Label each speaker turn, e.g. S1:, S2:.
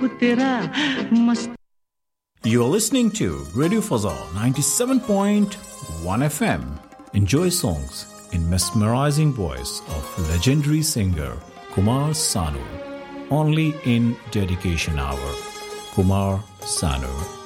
S1: रूप तेरा मस्त.
S2: You are listening to Radio Fazal 97.1 FM. Enjoy songs in mesmerizing voice of legendary singer Kumar Sanu. Only in Dedication Hour. Kumar Sanu.